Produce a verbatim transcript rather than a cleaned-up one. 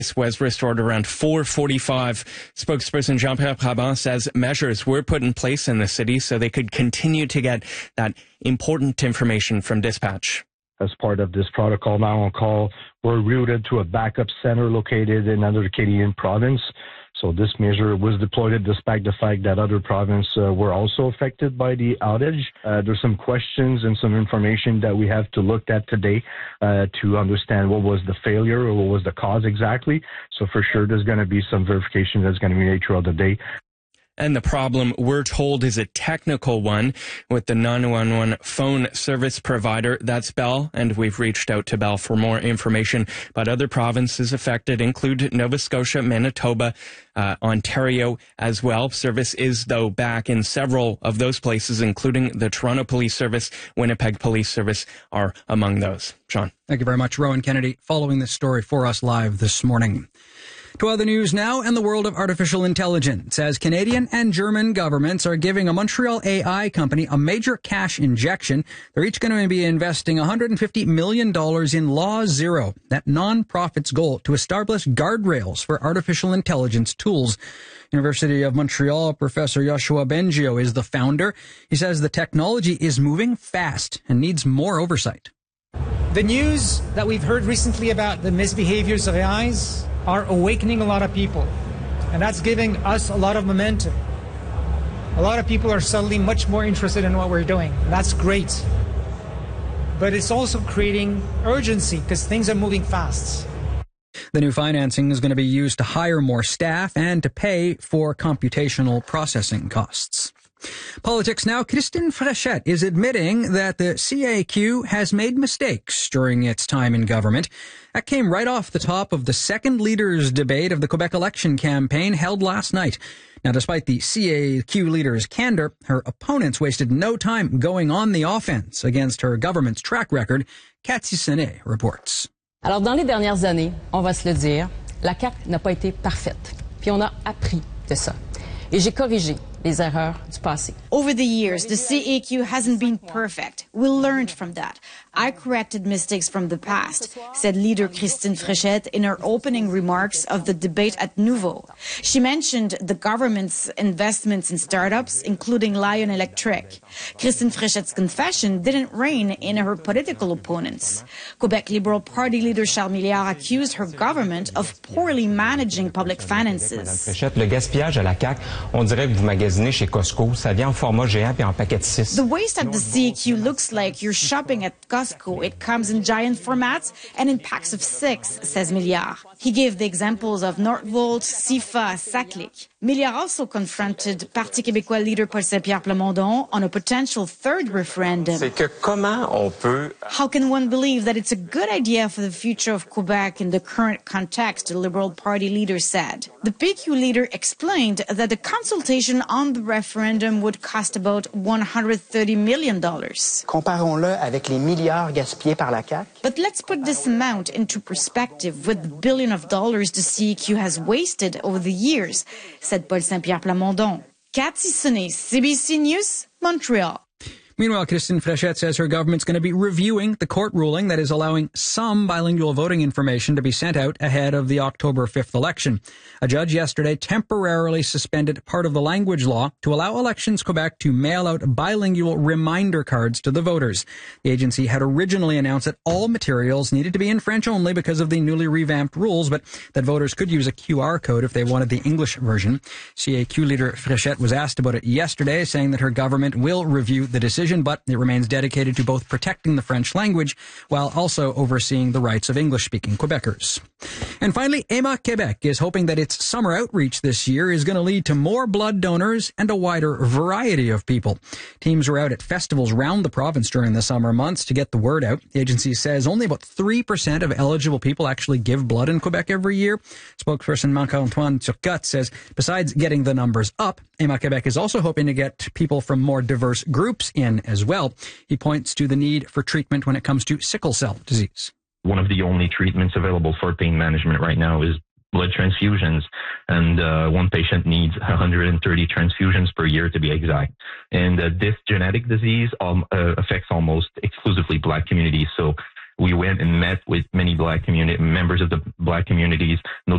was restored around four forty-five. Spokesperson Jean-Pierre Brabant says measures were put in place in the city so they could continue to get that important information from dispatch. As part of this protocol, Now on Call were routed to a backup center located in another Canadian province. So this measure was deployed despite the fact that other provinces uh, were also affected by the outage. Uh, there's some questions and some information that we have to look at today uh, to understand what was the failure or what was the cause exactly. So for sure, there's going to be some verification that's going to be made throughout the day. And the problem, we're told, is a technical one with the nine one one phone service provider. That's Bell, and we've reached out to Bell for more information. But other provinces affected include Nova Scotia, Manitoba, uh, Ontario as well. Service is, though, back in several of those places, including the Toronto Police Service. Winnipeg Police Service are among those. Sean. Thank you very much, Rowan Kennedy, following this story for us live this morning. To other news now, and the world of artificial intelligence, as Canadian and German governments are giving a Montreal A I company a major cash injection. They're each going to be investing one hundred fifty million dollars in Law Zero, that non-profit's goal to establish guardrails for artificial intelligence tools. University of Montreal Professor Yoshua Bengio is the founder. He says the technology is moving fast and needs more oversight. The news that we've heard recently about the misbehaviors of A Is are awakening a lot of people, and that's giving us a lot of momentum. A lot of people are suddenly much more interested in what we're doing, and that's great. But it's also creating urgency because things are moving fast. The new financing is going to be used to hire more staff and to pay for computational processing costs. Politics now. Christine Frechette is admitting that the C A Q has made mistakes during its time in government. That came right off the top of the second leaders' debate of the Quebec election campaign held last night. Now, despite the C A Q leader's candor, her opponents wasted no time going on the offense against her government's track record. Cathy Senet reports. Alors, dans les dernières années, on va se le dire, la C A Q n'a pas été parfaite. Puis on a appris de ça. Et j'ai corrigé les erreurs du passé. Over the years, the C A Q hasn't been perfect. We learned from that. I corrected mistakes from the past, said leader Christine Frechette in her opening remarks of the debate at Nouveau. She mentioned the government's investments in startups, including Lion Electric. Christine Frechette's confession didn't rein in her political opponents. Quebec Liberal Party leader Charles Milliard accused her government of poorly managing public finances. Madame Frechette, le gaspillage à la C A Q, on dirait que vous magasinez chez Costco, ça vient en format géant puis en paquet de six. The waste at the C A Q looks like you're shopping at Costco. It comes in giant formats and in packs of six, says Milliard. He gave the examples of Northvolt, Sifa, Saclic. Milliard also confronted Parti québécois leader Paul Saint-Pierre Plamondon on a potential third referendum. C'est que comment on peut... How can one believe that it's a good idea for the future of Quebec in the current context, the Liberal Party leader said. The P Q leader explained that the consultation on the referendum would cost about one hundred thirty million dollars. Comparons-le avec les milliards gaspillés par la C A Q. But let's put this amount into perspective with the billion of dollars the C A Q has wasted over the years, said Paul Saint-Pierre Plamondon. Cathy Senet, C B C News, Montreal. Meanwhile, Christine Frechette says her government's going to be reviewing the court ruling that is allowing some bilingual voting information to be sent out ahead of the October fifth election. A judge yesterday temporarily suspended part of the language law to allow Elections Quebec to mail out bilingual reminder cards to the voters. The agency had originally announced that all materials needed to be in French only because of the newly revamped rules, but that voters could use a Q R code if they wanted the English version. C A Q leader Frechette was asked about it yesterday, saying that her government will review the decision, but it remains dedicated to both protecting the French language while also overseeing the rights of English-speaking Quebecers. And finally, Emma Quebec is hoping that its summer outreach this year is going to lead to more blood donors and a wider variety of people. Teams are out at festivals around the province during the summer months to get the word out. The agency says only about three percent of eligible people actually give blood in Quebec every year. Spokesperson Marc-Antoine Turcotte says besides getting the numbers up, Emma Quebec is also hoping to get people from more diverse groups in as well. He points to the need for treatment when it comes to sickle cell disease. One of the only treatments available for pain management right now is blood transfusions, and uh, one patient needs one hundred thirty transfusions per year to be exact. And uh, this genetic disease um, uh, affects almost exclusively Black communities. So we went and met with many Black community members of the Black communities.